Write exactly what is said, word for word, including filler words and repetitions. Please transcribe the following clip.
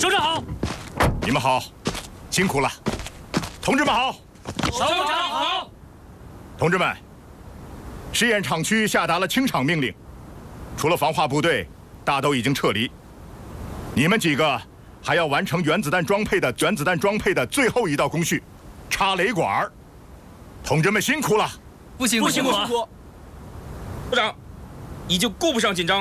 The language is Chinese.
首长好。 你们好，辛苦了。同志们好。 首长好。 同志们，试验场区下达了清场命令，除了防化部队，大都已经撤离。你们几个还要完成原子弹装配的原子弹装配的最后一道工序，插雷管。同志们辛苦了。 不辛苦， 不辛苦。 部长，已经顾不上紧张了。